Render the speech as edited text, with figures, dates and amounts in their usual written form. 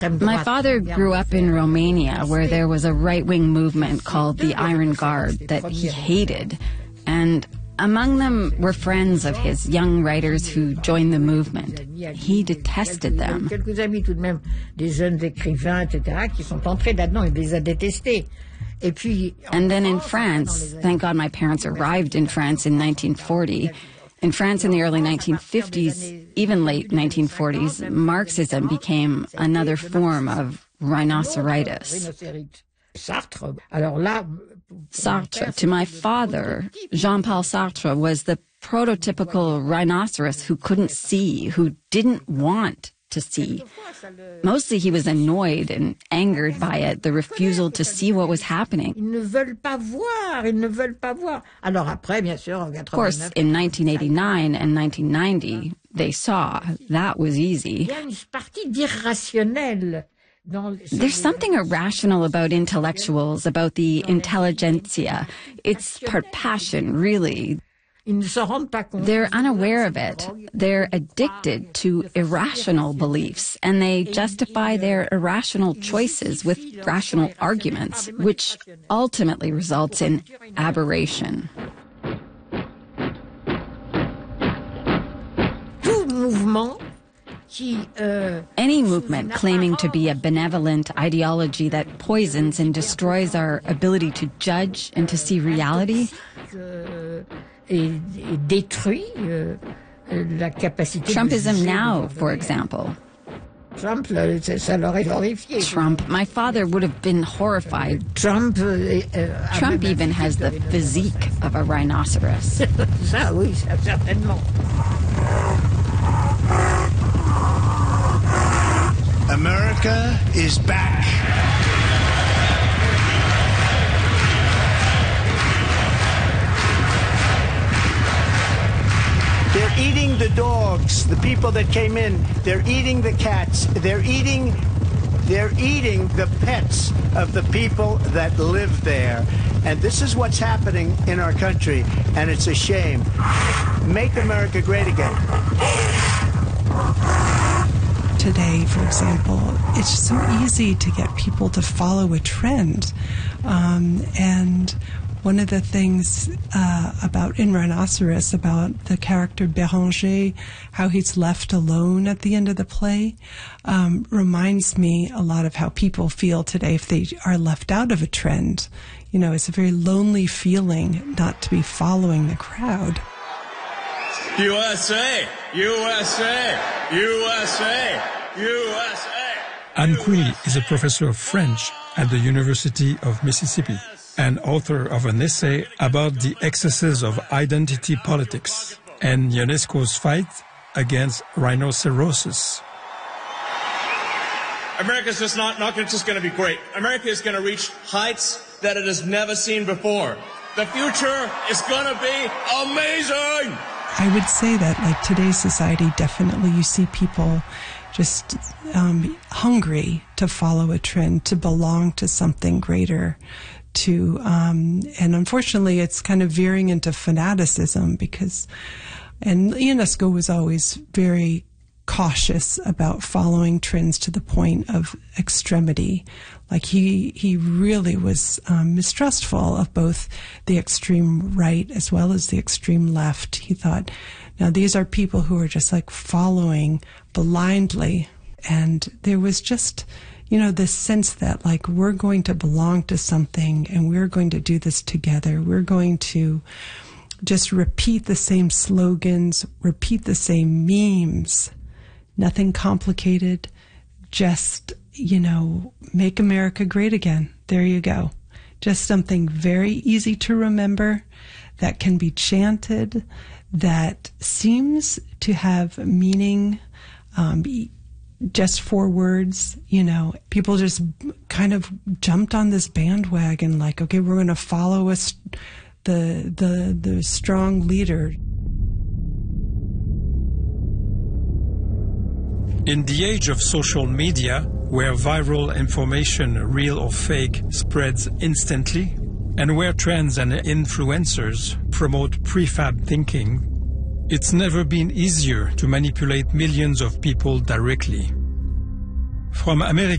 My father grew up in Romania, where there was a right-wing movement called the Iron Guard that he hated. And among them were friends of his, young writers who joined the movement. He detested them. And then in France, thank God my parents arrived in France in 1940. In France in the early 1950s, even late 1940s, Marxism became another form of rhinoceritis. Sartre, to my father, Jean-Paul Sartre was the prototypical rhinoceros who couldn't see, who didn't want to see. Mostly he was annoyed and angered by it, the refusal to see what was happening. Of course, in 1989 and 1990, they saw. That was easy. There's something irrational about intellectuals, about the intelligentsia. It's part passion, really. They're unaware of it. They're addicted to irrational beliefs, and they justify their irrational choices with rational arguments, which ultimately results in aberration. Any movement claiming to be a benevolent ideology that poisons and destroys our ability to judge and to see reality Trumpism now, for example. Trump, my father would have been horrified. Trump even has the physique of a rhinoceros. Ça, oui, ça, certainement. America is back. They're eating the dogs, the people that came in. They're eating the cats. They're eating the pets of the people that live there. And this is what's happening in our country, and it's a shame. Make America great again. Today, for example, it's so easy to get people to follow a trend. And one of the things about in Rhinoceros, about the character Béranger, how he's left alone at the end of the play, reminds me a lot of how people feel today if they are left out of a trend. You know, it's a very lonely feeling not to be following the crowd. USA! USA! USA! USA! Anne Quealy is a professor of French at the University of Mississippi and author of an essay about the excesses of identity politics and UNESCO's fight against rhinoceroses. America's just not just going to be great. America is going to reach heights that it has never seen before. The future is going to be amazing! I would say that, like, today's society, definitely you see people just hungry to follow a trend, to belong to something greater, to and unfortunately it's kind of veering into fanaticism and UNESCO was always very cautious about following trends to the point of extremity. Like he really was mistrustful of both the extreme right as well as the extreme left. He thought, now these are people who are just like following blindly. And there was just, this sense that like we're going to belong to something and we're going to do this together. We're going to just repeat the same slogans, repeat the same memes. Nothing complicated, just, make America great again. There you go. Just something very easy to remember that can be chanted, that seems to have meaning, just 4 words. People just kind of jumped on this bandwagon like, okay, we're going to follow the strong leader. In the age of social media, where viral information, real or fake, spreads instantly, and where trends and influencers promote prefab thinking, it's never been easier to manipulate millions of people directly. From America